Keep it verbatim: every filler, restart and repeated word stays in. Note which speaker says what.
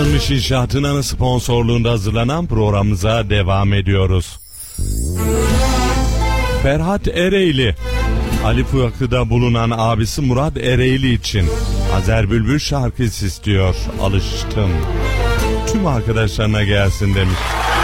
Speaker 1: Kazanılmış İnşaat'ın sponsorluğunda hazırlanan programımıza devam ediyoruz. Ferhat Ereğli, Ali Fıkı'da bulunan abisi Murat Ereğli için Azer Bülbül şarkısı istiyor. Alıştım. Tüm arkadaşlarına gelsin demiş.